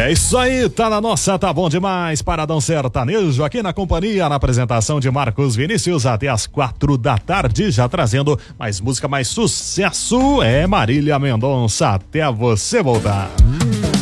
É isso aí, tá na nossa, tá bom demais. Paradão Sertanejo aqui na companhia, na apresentação de Marcos Vinícius até as 4 da tarde, já trazendo mais música, mais sucesso. É Marília Mendonça, até você voltar.